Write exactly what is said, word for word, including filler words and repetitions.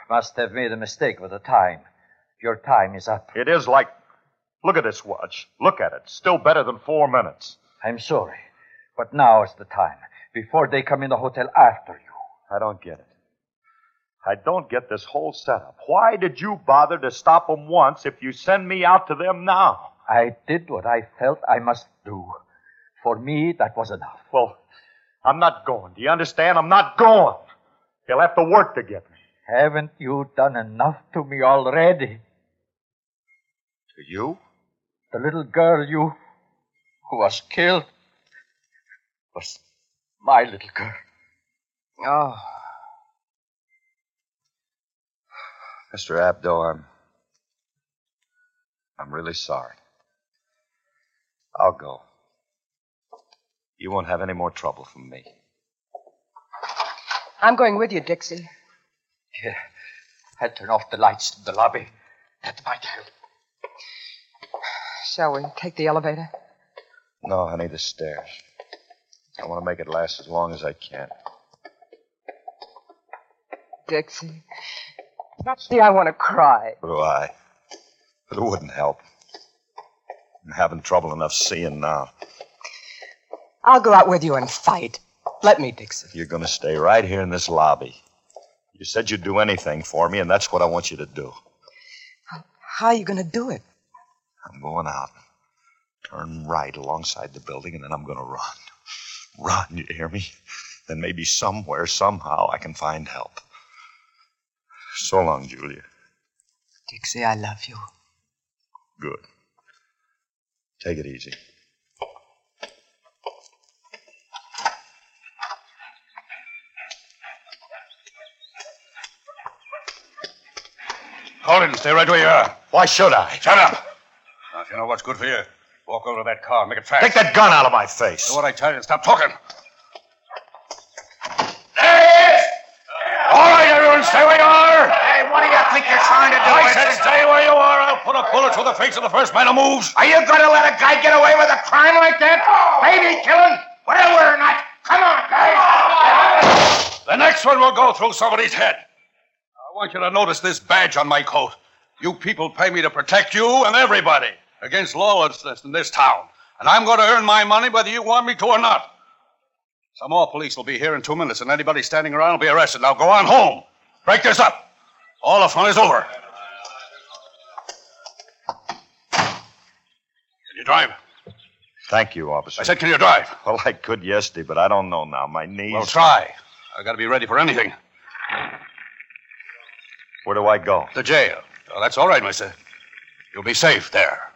Must have made a mistake with the time. Your time is up. It is like... Look at this watch. Look at it. Still better than four minutes. I'm sorry, but now is the time. Before they come in the hotel after you. I don't get it. I don't get this whole setup. Why did you bother to stop them once if you send me out to them now? I did what I felt I must do. For me, that was enough. Well, I'm not going. Do you understand? I'm not going. They'll have to work to get me. Haven't you done enough to me already? To you? The little girl you... who was killed... was my little girl. Oh. Mister Abdo, I'm... I'm really sorry. I'll go. You won't have any more trouble from me. I'm going with you, Dixie. Here, I'll turn off the lights in the lobby. That might help. Shall we take the elevator? No, honey, the stairs. I want to make it last as long as I can. Dixie. See, I want to cry. So do I. But it wouldn't help. I'm having trouble enough seeing now. I'll go out with you and fight. Let me, Dixie. You're going to stay right here in this lobby. You said you'd do anything for me, and that's what I want you to do. How are you going to do it? I'm going out. Turn right alongside the building, and then I'm going to run. Run, you hear me? Then maybe somewhere, somehow, I can find help. So long, Julia. Dixie, I love you. Good. Take it easy. Hold it and stay right where you are. Why should I? Shut up. Now, if you know what's good for you, walk over to that car and make it fast. Take that gun out of my face. Do what I tell you and stop talking. Hey! All right, everyone, stay where you are. Hey, what do you think you're trying to do? I said stay where you are. I'll put a bullet through the face of the first man who moves. Are you going to let a guy get away with a crime like that? Baby killing? Well, we're not. Come on, guys. The next one will go through somebody's head. I want you to notice this badge on my coat. You people pay me to protect you and everybody against lawlessness in this town. And I'm going to earn my money whether you want me to or not. Some more police will be here in two minutes, and anybody standing around will be arrested. Now go on home. Break this up. All the fun is over. Can you drive? Thank you, officer. I said, can you drive? Well, I could yesterday, but I don't know now. My knees... Well, try. I got to be ready for anything. Where do I go? The jail. Oh, that's all right, mister. You'll be safe there.